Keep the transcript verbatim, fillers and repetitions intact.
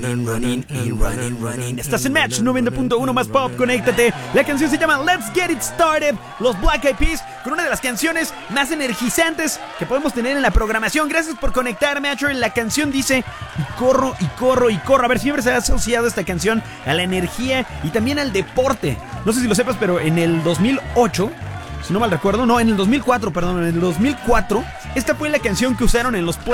running, running, and running, running. Estás en Match noventa punto uno más pop, conéctate. La canción se llama Let's Get It Started, los Black Eyed Peas, con una de las canciones más energizantes que podemos tener en la programación. Gracias por conectarme, Matcher. La canción dice, y corro, y corro, y corro. A ver, siempre se ha asociado esta canción a la energía y también al deporte. No sé si lo sepas, pero en el dos mil ocho... si no mal recuerdo, no, en el dos mil cuatro, perdón, en el dos mil cuatro, esta fue la canción que usaron en los